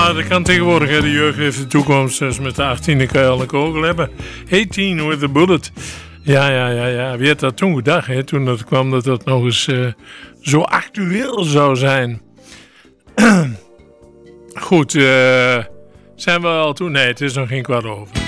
Ja, dat kan tegenwoordig. Hè. De jeugd heeft de toekomst. Dus met de 18e kan je al een kogel hebben. 18 with a bullet. Ja. Wie had dat toen gedacht? Hè? Toen dat kwam dat dat nog eens zo actueel zou zijn. Goed, zijn we al toe? Nee, het is nog geen 15:15.